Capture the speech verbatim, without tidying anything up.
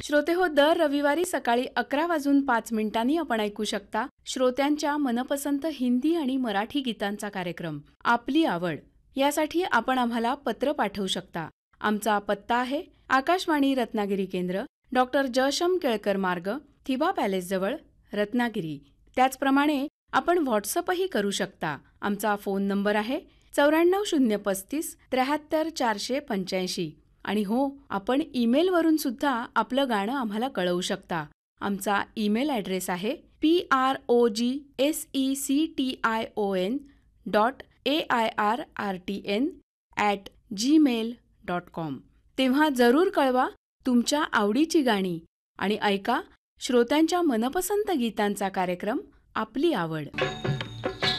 श्रोते हो, दर रविवारी सकाळी अकरा वाजून पाच मिनिटांनी आपण ऐकू शकता श्रोत्यांच्या मनपसंत हिंदी आणि मराठी गीतांचा कार्यक्रम आपली आवड. यासाठी आपण आम्हाला पत्र पाठवू शकता. आमचा पत्ता आहे आकाशवाणी रत्नागिरी केंद्र, डॉक्टर जयशम केळकर मार्ग, थिबा पॅलेस जवळ, रत्नागिरी. त्याचप्रमाणे आपण व्हॉट्सअपही करू शकता. आमचा फोन नंबर आहे चौऱ्याण्णव शून्य पस्तीस त्र्याहत्तर चारशे पंच्याऐंशी. आणि हो, आपण ईमेलवरून सुद्धा आपलं गाणं आम्हाला कळवू शकता. आमचा ईमेल ॲड्रेस आहे P R O G S E C T I O N dot A I R R T N at Gmail dot com. तेव्हा जरूर कळवा तुमच्या आवडीची गाणी आणि ऐका श्रोत्यांच्या मनपसंत गीतांचा कार्यक्रम आपली आवड.